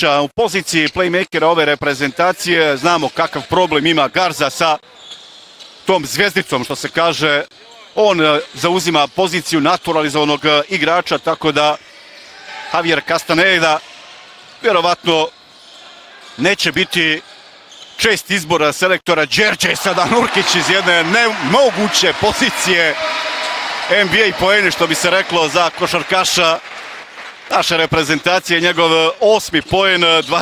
Nurkića u poziciji playmakera ove reprezentacije. Znamo kakav problem ima Garza sa tom zvijezdicom, što se kaže. On zauzima poziciju naturalizovanog igrača, tako da Javier Castaneda vjerovatno neće biti čest izbor selektora Đerđe. Sada Nurkić iz jedne nemoguće pozicije. NBA poeni, što bi se reklo za košarkaša naše reprezentacije. Njegov 8. poen,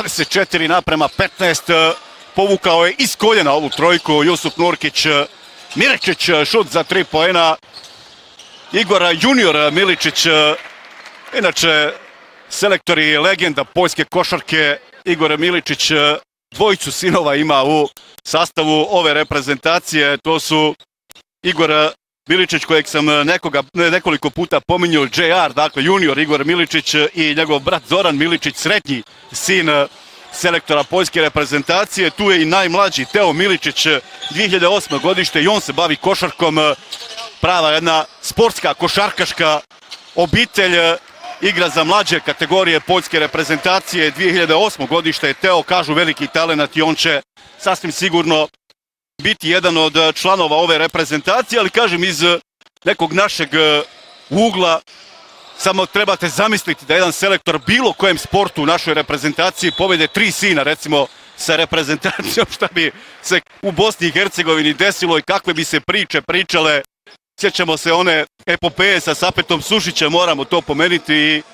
24:15. Povukao je iz koljena ovu trojku Jusuf Nurkić. Miličić šut za 3 poena. Igor Junior Miličić, inače selektor i legenda poljske košarke. Igor Miličić dvojicu sinova ima u sastavu ove reprezentacije. To su Igor Miličić, kojeg sam nekoliko puta pominjao, JR, dakle junior Igor Miličić, i njegov brat Zoran Miličić, srednji sin selektora poljske reprezentacije. Tu je i najmlađi Teo Miličić, 2008. godište, i on se bavi košarkom. Prava jedna sportska košarkaška obitelj, igra za mlađe kategorije poljske reprezentacije. 2008. godište je Teo, kažu veliki talenat, i on će sasvim sigurno biti jedan od članova ove reprezentacije, ali kažem iz nekog našeg ugla. Samo trebate zamisliti da jedan selektor bilo kojem sportu u našoj reprezentaciji povede 3 sina, recimo, sa reprezentacijom, šta bi se u Bosni i Hercegovini desilo i kakve bi se priče pričale. Sjećamo se one epopeje sa Sapetom Sušićem, moramo to pomenuti,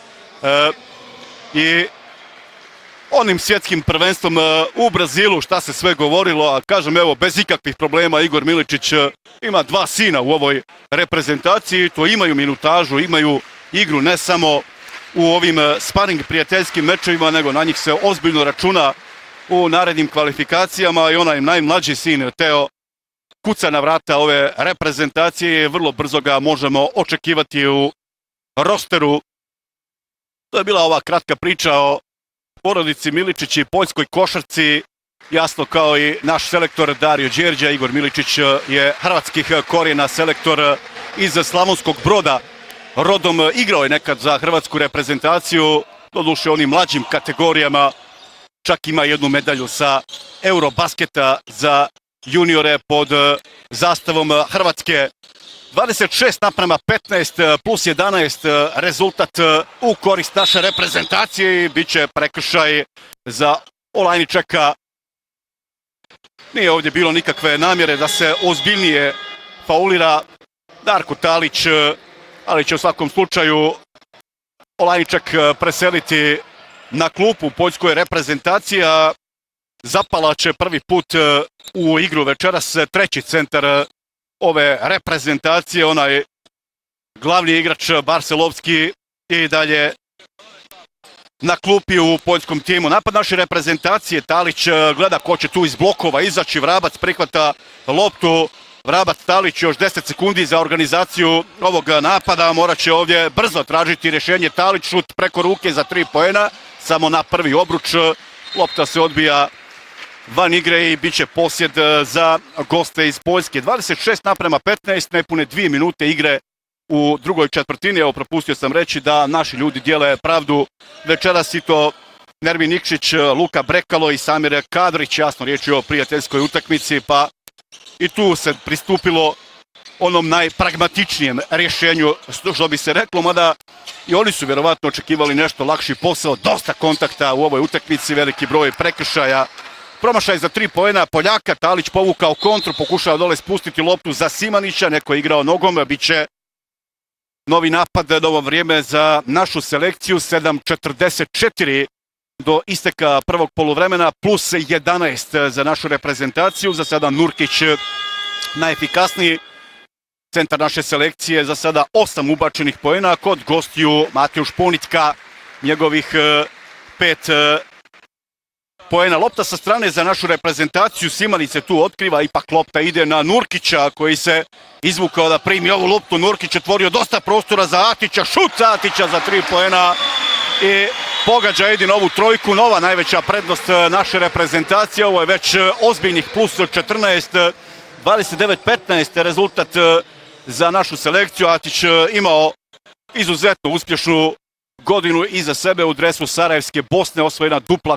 i onim svjetskim prvenstvom u Brazilu, šta se sve govorilo, a kažem, evo, bez ikakvih problema Igor Miličić ima 2 sina u ovoj reprezentaciji. To imaju minutažu, imaju igru ne samo u ovim sparing prijateljskim mečevima, nego na njih se ozbiljno računa u narednim kvalifikacijama. I onaj najmlađi sin Teo kuca na vrata ove reprezentacije i vrlo brzo ga možemo očekivati u rosteru. To je bila ova kratka priča o porodici Miličić i poljskoj košarci. Jasno, kao i naš selektor Dario Đerđa, Igor Miličić je hrvatskih korijena, selektor iz Slavonskog Broda. Rodom igrao je nekad za hrvatsku reprezentaciju, doduše onim mlađim kategorijama. Čak ima jednu medalju sa Eurobasketa za juniore pod zastavom Hrvatske. 26:15 plus 11 rezultat u korist naše reprezentacije i bit će prekršaj za Olajničeka. Nije ovdje bilo nikakve namjere da se ozbiljnije faulira Darko Talić, ali će u svakom slučaju Olajniček preseliti na klupu u poljskoj reprezentaciji. Zapala će prvi put u igru večeras treći centar ove reprezentacije, onaj glavni igrač Barcelovski, i dalje na klupi u poljskom timu. Napad naše reprezentacije, Talić gleda ko će tu iz blokova izaći, Vrabac prihvata loptu. Vrabac, Talić, još 10 sekundi za organizaciju ovog napada. Morat će ovdje brzo tražiti rješenje. Talić, šut preko ruke za 3 poena, samo na prvi obruč. Lopta se odbija van igre i bit će posjed za goste iz Poljske. 26:15, nepune 2 minute igre u drugoj četvrtini. Evo, propustio sam reći da naši ljudi dijele pravdu večeras, i to Nermin Nikšić, Luka Brekalo i Samir Kadrić. Jasno, riječ je o prijateljskoj utakmici, pa i tu se pristupilo onom najpragmatičnijem rješenju, što bi se reklo, mada i oni su vjerovatno očekivali nešto lakši posao. Dosta kontakta u ovoj utakmici, veliki broj prekršaja. Promašaj za 3 poena Poljaka, Talić povukao kontru, pokušao dole spustiti loptu za Simanića, neko je igrao nogom, bit će novi napad, novo vrijeme za našu selekciju. 7:44 do isteka prvog poluvremena, plus 11 za našu reprezentaciju. Za sada Nurkić najefikasniji centar naše selekcije, za sada 8 ubačenih poena, kod gostiju Mateuš Ponitka, njegovih 5 poena. Lopta sa strane za našu reprezentaciju, Simanić se tu otkriva, ipak lopta ide na Nurkića, koji se izvukao da primi ovu loptu. Nurkić otvorio dosta prostora za Atića, šut Atića za 3 poena i pogađa jedin ovu trojku. Nova najveća prednost naše reprezentacije, ovo je već ozbiljnih plus 14, 29:15 rezultat za našu selekciju. Atić imao izuzetno uspješnu godinu iza sebe u dresu Sarajevske Bosne, osvojena dupla